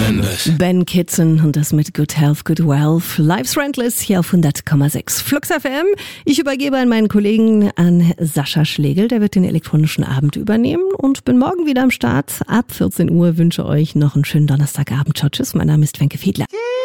Mendes. Ben Kitson und das mit Good Health, Good Wealth. Life's Rentless hier auf 100,6 Flux FM. Ich übergebe an meinen Kollegen, an Sascha Schlegel. Der wird den elektronischen Abend übernehmen und bin morgen wieder am Start. Ab 14 Uhr wünsche euch noch einen schönen Donnerstagabend. Ciao, tschüss. Mein Name ist Wenke Fiedler.